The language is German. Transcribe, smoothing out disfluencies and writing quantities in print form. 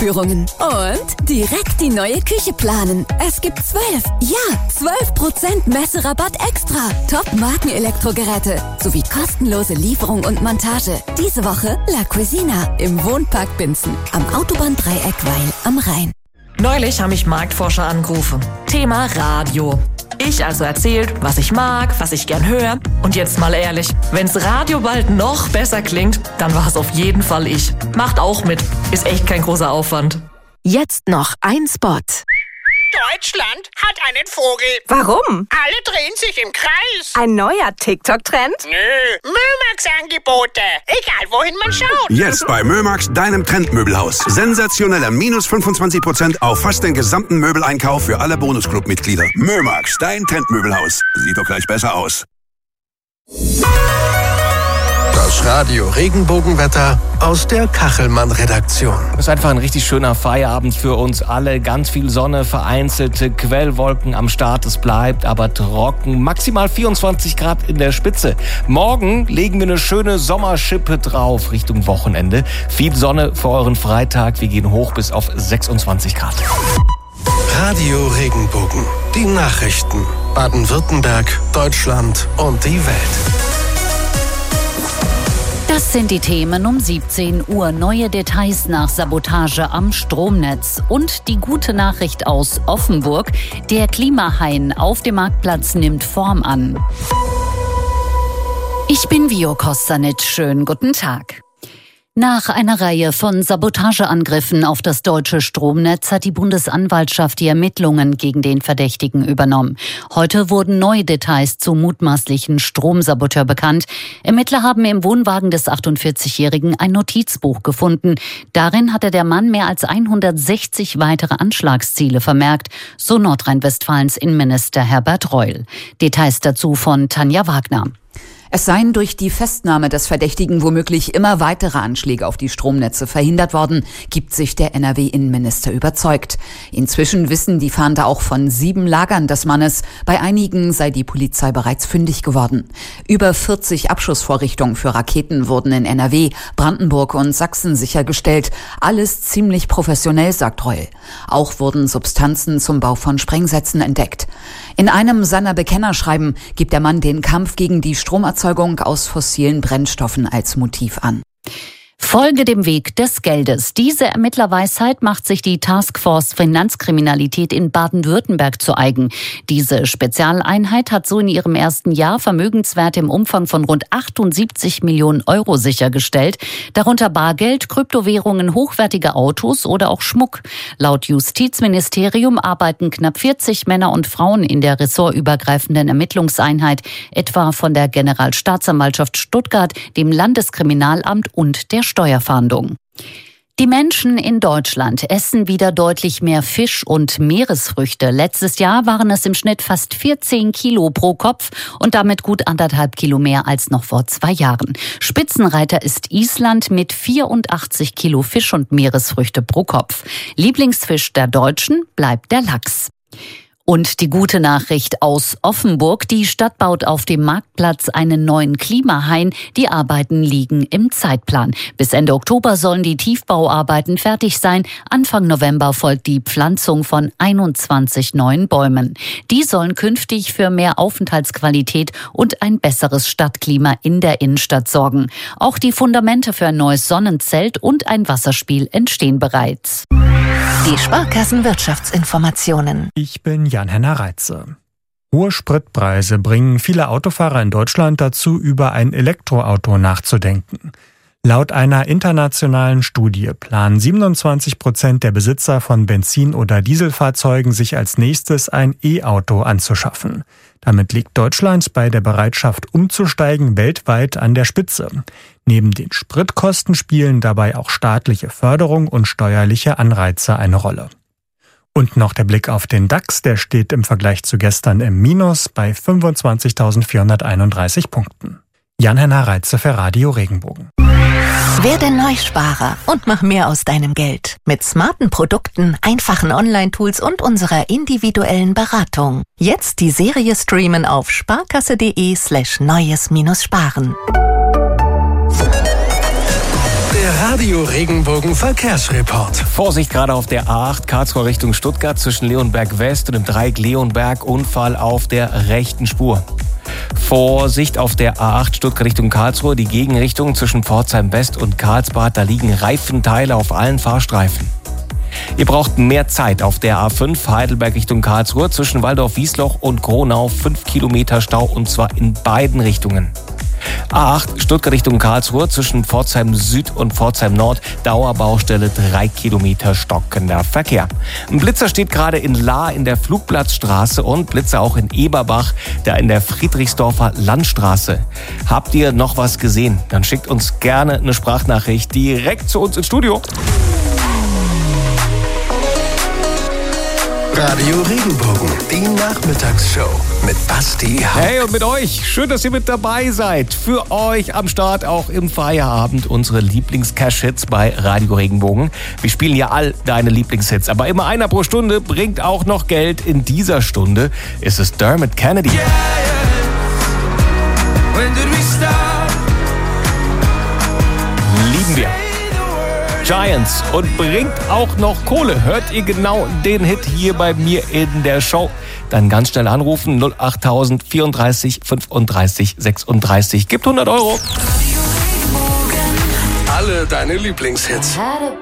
Vorführungen und direkt die neue Küche planen. Es gibt 12% Messerabatt extra. Top-Marken-Elektrogeräte sowie kostenlose Lieferung und Montage. Diese Woche La Cuisina im Wohnpark Binzen am Autobahndreieck Weil am Rhein. Neulich haben mich Marktforscher angerufen. Thema Radio. Ich also erzählt, was ich mag, was ich gern höre. Und jetzt mal ehrlich, wenn's Radio bald noch besser klingt, dann war es auf jeden Fall ich. Macht auch mit. Ist echt kein großer Aufwand. Jetzt noch ein Spot. Deutschland hat einen Vogel. Warum? Alle drehen sich im Kreis. Ein neuer TikTok-Trend? Nö, Mömax-Angebote. Egal, wohin man schaut. Jetzt bei Mömax, deinem Trendmöbelhaus. Sensationeller minus 25% auf fast den gesamten Möbeleinkauf für alle Bonusclub-Mitglieder. Mömax, dein Trendmöbelhaus. Sieht doch gleich besser aus. Das Radio Regenbogenwetter aus der Kachelmann-Redaktion. Das ist einfach ein richtig schöner Feierabend für uns alle. Ganz viel Sonne, vereinzelte Quellwolken am Start. Es bleibt aber trocken. Maximal 24 Grad in der Spitze. Morgen legen wir eine schöne Sommerschippe drauf Richtung Wochenende. Viel Sonne für euren Freitag. Wir gehen hoch bis auf 26 Grad. Radio Regenbogen. Die Nachrichten. Baden-Württemberg, Deutschland und die Welt. Das sind die Themen um 17 Uhr. Neue Details nach Sabotage am Stromnetz. Und die gute Nachricht aus Offenburg. Der Klimahain auf dem Marktplatz nimmt Form an. Ich bin Vio Kostanic. Schönen guten Tag. Nach einer Reihe von Sabotageangriffen auf das deutsche Stromnetz hat die Bundesanwaltschaft die Ermittlungen gegen den Verdächtigen übernommen. Heute wurden neue Details zum mutmaßlichen Stromsaboteur bekannt. Ermittler haben im Wohnwagen des 48-Jährigen ein Notizbuch gefunden. Darin hatte der Mann mehr als 160 weitere Anschlagsziele vermerkt, so Nordrhein-Westfalens Innenminister Herbert Reul. Details dazu von Tanja Wagner. Es seien durch die Festnahme des Verdächtigen womöglich immer weitere Anschläge auf die Stromnetze verhindert worden, gibt sich der NRW-Innenminister überzeugt. Inzwischen wissen die Fahnder auch von 7 Lagern des Mannes. Bei einigen sei die Polizei bereits fündig geworden. Über 40 Abschussvorrichtungen für Raketen wurden in NRW, Brandenburg und Sachsen sichergestellt. Alles ziemlich professionell, sagt Reul. Auch wurden Substanzen zum Bau von Sprengsätzen entdeckt. In einem seiner Bekennerschreiben gibt der Mann den Kampf gegen die Stromerzeugung aus fossilen Brennstoffen als Motiv an. Folge dem Weg des Geldes. Diese Ermittlerweisheit macht sich die Taskforce Finanzkriminalität in Baden-Württemberg zu eigen. Diese Spezialeinheit hat so in ihrem ersten Jahr Vermögenswerte im Umfang von rund 78 Millionen Euro sichergestellt, darunter Bargeld, Kryptowährungen, hochwertige Autos oder auch Schmuck. Laut Justizministerium arbeiten knapp 40 Männer und Frauen in der ressortübergreifenden Ermittlungseinheit, etwa von der Generalstaatsanwaltschaft Stuttgart, dem Landeskriminalamt und der Steuerfahndung. Die Menschen in Deutschland essen wieder deutlich mehr Fisch und Meeresfrüchte. Letztes Jahr waren es im Schnitt fast 14 Kilo pro Kopf und damit gut 1,5 Kilo mehr als noch vor 2 Jahren. Spitzenreiter ist Island mit 84 Kilo Fisch und Meeresfrüchte pro Kopf. Lieblingsfisch der Deutschen bleibt der Lachs. Und die gute Nachricht aus Offenburg. Die Stadt baut auf dem Marktplatz einen neuen Klimahain. Die Arbeiten liegen im Zeitplan. Bis Ende Oktober sollen die Tiefbauarbeiten fertig sein. Anfang November folgt die Pflanzung von 21 neuen Bäumen. Die sollen künftig für mehr Aufenthaltsqualität und ein besseres Stadtklima in der Innenstadt sorgen. Auch die Fundamente für ein neues Sonnenzelt und ein Wasserspiel entstehen bereits. Die Sparkassenwirtschaftsinformationen. Ich bin Jan-Henner Reitze. Hohe Spritpreise bringen viele Autofahrer in Deutschland dazu, über ein Elektroauto nachzudenken. Laut einer internationalen Studie planen 27% der Besitzer von Benzin- oder Dieselfahrzeugen, sich als nächstes ein E-Auto anzuschaffen. Damit liegt Deutschland bei der Bereitschaft umzusteigen weltweit an der Spitze. Neben den Spritkosten spielen dabei auch staatliche Förderung und steuerliche Anreize eine Rolle. Und noch der Blick auf den DAX, der steht im Vergleich zu gestern im Minus bei 25.431 Punkten. Jan-Henner Reitze für Radio Regenbogen. Werde Neusparer und mach mehr aus deinem Geld. Mit smarten Produkten, einfachen Online-Tools und unserer individuellen Beratung. Jetzt die Serie streamen auf sparkasse.de/neues-sparen. Der Radio Regenbogen Verkehrsreport. Vorsicht gerade auf der A8 Karlsruhe Richtung Stuttgart zwischen Leonberg West und dem Dreieck Leonberg. Unfall auf der rechten Spur. Vorsicht auf der A8 Stuttgart Richtung Karlsruhe, die Gegenrichtung zwischen Pforzheim West und Karlsbad. Da liegen Reifenteile auf allen Fahrstreifen. Ihr braucht mehr Zeit auf der A5 Heidelberg Richtung Karlsruhe zwischen Waldorf-Wiesloch und Gronau. 5 Kilometer Stau und zwar in beiden Richtungen. A8 Stuttgart Richtung Karlsruhe zwischen Pforzheim Süd und Pforzheim Nord. Dauerbaustelle 3 Kilometer stockender Verkehr. Ein Blitzer steht gerade in Lahr in der Flugplatzstraße und Blitzer auch in Eberbach, da in der Friedrichsdorfer Landstraße. Habt ihr noch was gesehen? Dann schickt uns gerne eine Sprachnachricht direkt zu uns ins Studio. Radio Regenbogen, die Nachmittagsshow mit Basti Haupt. Hey, und mit euch. Schön, dass ihr mit dabei seid. Für euch am Start auch im Feierabend unsere Lieblings-Cash-Hits bei Radio Regenbogen. Wir spielen ja all deine Lieblingshits, aber immer einer pro Stunde bringt auch noch Geld. In dieser Stunde ist es Dermot Kennedy. Yeah, yeah. When did we stop? Lieben wir. Giants und bringt auch noch Kohle. Hört ihr genau den Hit hier bei mir in der Show? Dann ganz schnell anrufen 08000 34 35 36. Gibt 100 €. Alle deine Lieblingshits.